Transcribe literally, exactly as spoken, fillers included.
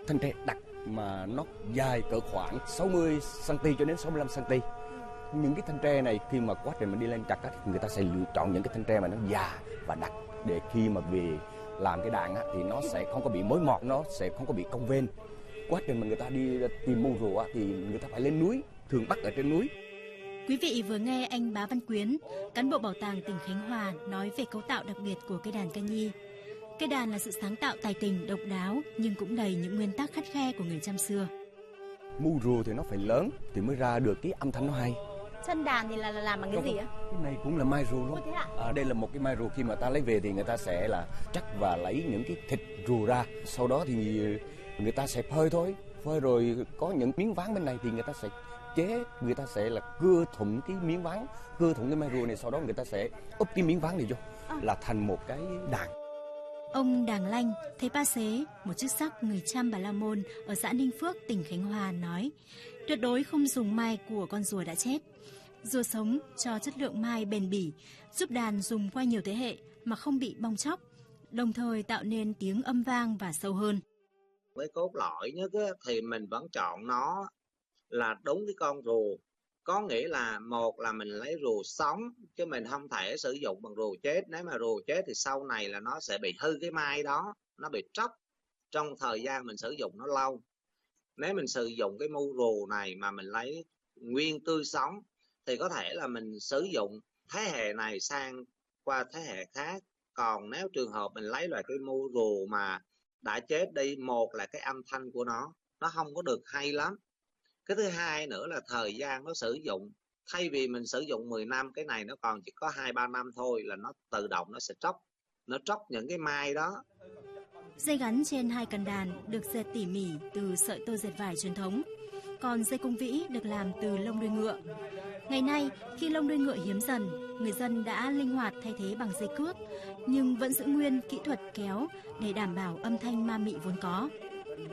thanh tre đặc mà nó dài cỡ khoảng sáu mươi xăng-ti-mét cho đến sáu mươi lăm xăng-ti-mét. Những cái thanh tre này khi mà quá trình mình đi lên chặt á, thì người ta sẽ lựa chọn những cái thanh tre mà nó già và đặc để khi mà về làm cái đàn á, thì nó sẽ không có bị mối mọt, nó sẽ không có bị cong vênh. Quá trình mà người ta đi tìm mưu rùa á, thì người ta phải lên núi, thường bắt ở trên núi. Quý vị vừa nghe anh Bá Văn Quyến, cán bộ bảo tàng tỉnh Khánh Hòa nói về cấu tạo đặc biệt của cây đàn ca nhi. Cây đàn là sự sáng tạo tài tình, độc đáo nhưng cũng đầy những nguyên tắc khắt khe của người Chăm xưa. Mưu rùa thì nó phải lớn thì mới ra được cái âm thanh nó hay. Chân đàn thì là, là làm bằng cái gì á? Cái này cũng là mai rùa luôn. À, đây là một cái mai rùa, khi mà ta lấy về thì người ta sẽ là cắt và lấy những cái thịt rùa ra. Sau đó thì người ta sẽ phơi thôi. Phơi rồi có những miếng ván bên này thì người ta sẽ chế, người ta sẽ là cưa thủng cái miếng ván, cưa thủng cái mai rùa này, sau đó người ta sẽ úp cái miếng ván này vô là thành một cái đàn. Ông Đàng Lanh, thầy Pa Xế, một chức sắc người Chăm Bà La Môn ở xã Ninh Phước, tỉnh Khánh Hòa nói, tuyệt đối không dùng mai của con rùa đã chết. Rùa sống cho chất lượng mai bền bỉ, giúp đàn dùng qua nhiều thế hệ mà không bị bong tróc, đồng thời tạo nên tiếng âm vang và sâu hơn. Với cốt lõi nhất á, thì mình vẫn chọn nó là đúng cái con rùa. Có nghĩa là một là mình lấy rùa sống, chứ mình không thể sử dụng bằng rùa chết. Nếu mà rùa chết thì sau này là nó sẽ bị hư cái mai đó, nó bị tróc trong thời gian mình sử dụng nó lâu. Nếu mình sử dụng cái mu rùa này mà mình lấy nguyên tươi sống thì có thể là mình sử dụng thế hệ này sang qua thế hệ khác. Còn nếu trường hợp mình lấy loại cái mu rùa mà đã chết đi, một là cái âm thanh của nó nó không có được hay lắm. Cái thứ hai nữa là thời gian nó sử dụng, thay vì mình sử dụng mười năm, cái này nó còn chỉ có hai ba năm thôi là nó tự động nó sẽ tróc, nó tróc những cái mai đó. Dây gắn trên hai cần đàn được dệt tỉ mỉ từ sợi tơ dệt vải truyền thống, còn dây cung vĩ được làm từ lông đuôi ngựa. Ngày nay, khi lông đuôi ngựa hiếm dần, người dân đã linh hoạt thay thế bằng dây cước, nhưng vẫn giữ nguyên kỹ thuật kéo để đảm bảo âm thanh ma mị vốn có.